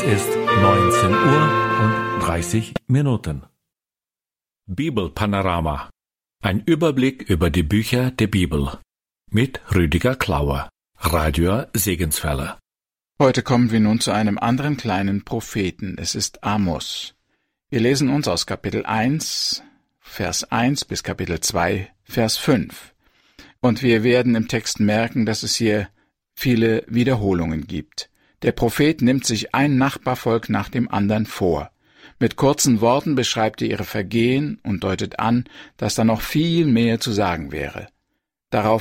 ist 19:30 Uhr. Bibelpanorama. Ein Überblick über die Bücher der Bibel. Mit Rüdiger Klauer, Radio Segenswelle. Heute kommen wir nun zu einem anderen kleinen Propheten. Es ist Amos. Wir lesen uns aus Kapitel 1, Vers 1 bis Kapitel 2, Vers 5. Und wir werden im Text merken, dass es hier viele Wiederholungen gibt. Der Prophet nimmt sich ein Nachbarvolk nach dem anderen vor. Mit kurzen Worten beschreibt er ihre Vergehen und deutet an, dass da noch viel mehr zu sagen wäre. Darauf